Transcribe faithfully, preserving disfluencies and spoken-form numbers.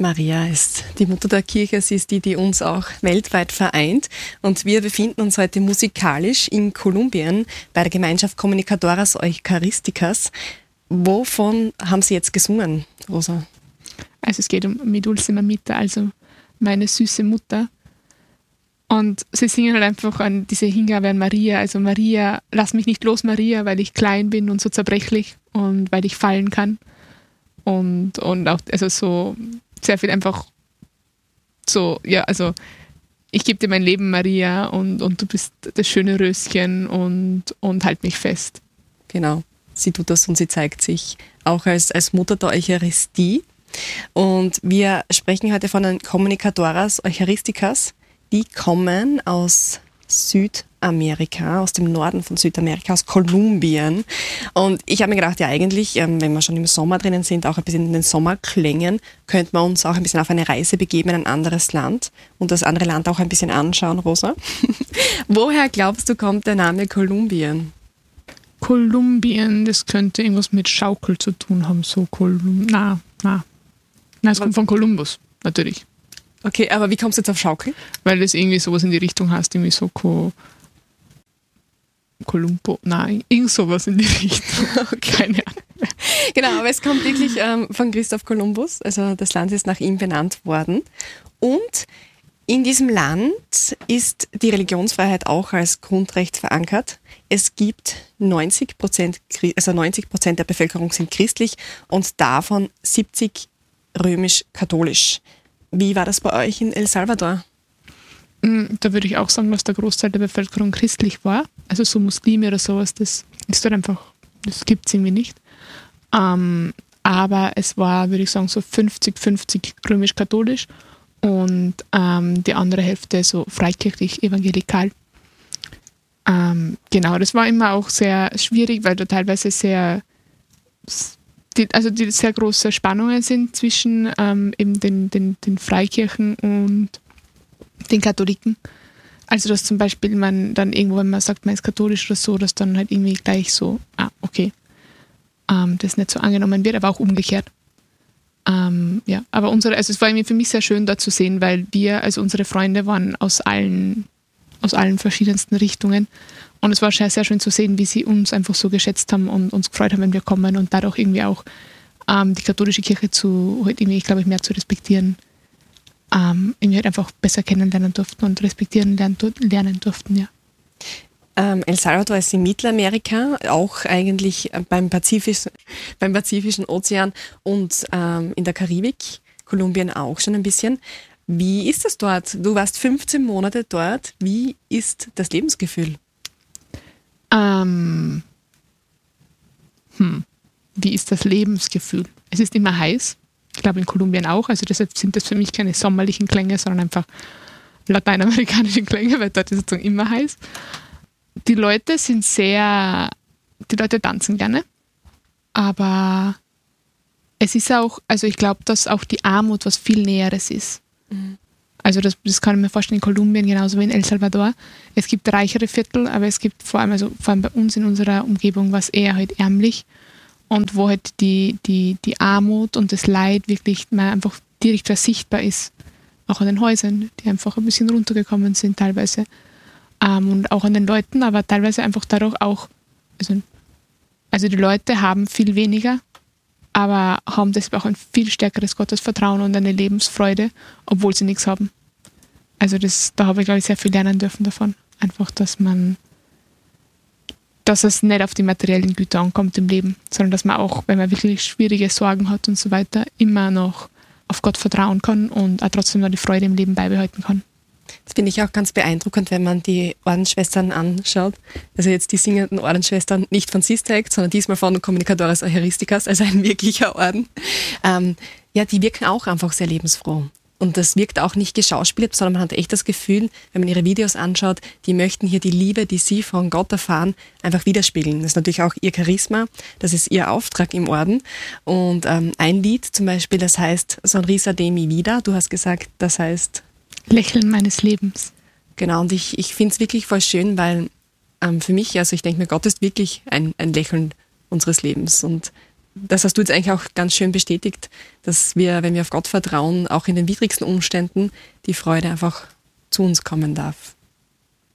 Maria ist die Mutter der Kirche, sie ist die, die uns auch weltweit vereint. Und wir befinden uns heute musikalisch in Kolumbien bei der Gemeinschaft Comunicadoras Eucharisticas. Wovon haben Sie jetzt gesungen, Rosa? Also es geht um Mi Dulce Mamita, also meine süße Mutter. Und sie singen halt einfach an diese Hingabe an Maria. Also Maria, lass mich nicht los, Maria, weil ich klein bin und so zerbrechlich und weil ich fallen kann. Und, und auch also so sehr viel einfach so, ja, also ich gebe dir mein Leben, Maria, und, und du bist das schöne Röschen und, und halt mich fest. Genau, sie tut das und sie zeigt sich auch als, als Mutter der Eucharistie. Und wir sprechen heute von den Comunicadoras Eucharisticas. Die kommen aus Südamerika, aus dem Norden von Südamerika, aus Kolumbien. Und ich habe mir gedacht, ja eigentlich, wenn wir schon im Sommer drinnen sind, auch ein bisschen in den Sommerklängen, könnte man uns auch ein bisschen auf eine Reise begeben in ein anderes Land und das andere Land auch ein bisschen anschauen, Rosa. Woher glaubst du, kommt der Name Kolumbien? Kolumbien, das könnte irgendwas mit Schaukel zu tun haben, so Kolum... Na, na. Na, es kommt von Kolumbus, natürlich. Okay, aber wie kommst du jetzt auf Schaukel? Weil das irgendwie sowas in die Richtung heißt, irgendwie so Ko Kolumbo, nein, irgend sowas in die Richtung. Keine Ahnung. Genau, aber es kommt wirklich ähm, von Christoph Kolumbus, also das Land ist nach ihm benannt worden. Und in diesem Land ist die Religionsfreiheit auch als Grundrecht verankert. Es gibt neunzig Prozent, also neunzig Prozent der Bevölkerung sind christlich und davon siebzig römisch-katholisch. Wie war das bei euch in El Salvador? Da würde ich auch sagen, dass der Großteil der Bevölkerung christlich war. Also so Muslime oder sowas, das ist dort einfach, das gibt es irgendwie nicht. Ähm, aber es war, würde ich sagen, so fünfzig fünfzig römisch-katholisch und ähm, die andere Hälfte so freikirchlich, evangelikal. Ähm, genau, das war immer auch sehr schwierig, weil da teilweise sehr... Die, also die sehr große Spannungen sind zwischen ähm, eben den, den, den Freikirchen und den Katholiken. Also dass zum Beispiel man dann irgendwo, wenn man sagt, man ist katholisch oder so, dass dann halt irgendwie gleich so, ah, okay, ähm, das nicht so angenommen wird, aber auch umgekehrt. Ähm, ja, aber unsere, also es war irgendwie für mich sehr schön, da zu sehen, weil wir, also unsere Freunde waren aus allen, aus allen verschiedensten Richtungen. Und es war sehr, sehr schön zu sehen, wie sie uns einfach so geschätzt haben und uns gefreut haben, wenn wir kommen und dadurch irgendwie auch ähm, die katholische Kirche zu, halt irgendwie, glaube ich, mehr zu respektieren, ähm, irgendwie halt einfach besser kennenlernen durften und respektieren lernen, lernen durften, ja. Ähm, El Salvador ist in Mittelamerika, auch eigentlich beim Pazifischen, beim Pazifischen Ozean und ähm, in der Karibik, Kolumbien auch schon ein bisschen. Wie ist das dort? Du warst fünfzehn Monate dort. Wie ist das Lebensgefühl? Ähm, hm. Wie ist das Lebensgefühl? Es ist immer heiß. Ich glaube in Kolumbien auch. Also deshalb sind das für mich keine sommerlichen Klänge, sondern einfach lateinamerikanische Klänge, weil dort ist es sozusagen immer heiß. Die Leute sind sehr, die Leute tanzen gerne. Aber es ist auch, also ich glaube, dass auch die Armut was viel Näheres ist. Mhm. Also das, das kann ich mir vorstellen in Kolumbien genauso wie in El Salvador. Es gibt reichere Viertel, aber es gibt vor allem, also vor allem bei uns in unserer Umgebung was eher halt ärmlich und wo halt die, die, die Armut und das Leid wirklich mal einfach direkt sichtbar ist. Auch an den Häusern, die einfach ein bisschen runtergekommen sind teilweise. Ähm, und auch an den Leuten, aber teilweise einfach dadurch auch, also, also die Leute haben viel weniger, aber haben deshalb auch ein viel stärkeres Gottesvertrauen und eine Lebensfreude, obwohl sie nichts haben. Also das, da habe ich, glaube ich, sehr viel lernen dürfen davon. Einfach, dass man, dass es nicht auf die materiellen Güter ankommt im Leben, sondern dass man auch, wenn man wirklich schwierige Sorgen hat und so weiter, immer noch auf Gott vertrauen kann und auch trotzdem noch die Freude im Leben beibehalten kann. Das finde ich auch ganz beeindruckend, wenn man die Ordensschwestern anschaut. Also jetzt die singenden Ordensschwestern nicht von Sistek, sondern diesmal von Comunicadoras Eucharisticas, also ein wirklicher Orden. Ähm, ja, die wirken auch einfach sehr lebensfroh. Und das wirkt auch nicht geschauspielert, sondern man hat echt das Gefühl, wenn man ihre Videos anschaut, die möchten hier die Liebe, die sie von Gott erfahren, einfach widerspiegeln. Das ist natürlich auch ihr Charisma, das ist ihr Auftrag im Orden. Und ähm, ein Lied zum Beispiel, das heißt Sonrisa de mi vida, du hast gesagt, das heißt Lächeln meines Lebens. Genau, und ich, ich finde es wirklich voll schön, weil ähm, für mich, also ich denke mir, Gott ist wirklich ein, ein Lächeln unseres Lebens. Und das hast du jetzt eigentlich auch ganz schön bestätigt, dass wir, wenn wir auf Gott vertrauen, auch in den widrigsten Umständen die Freude einfach zu uns kommen darf.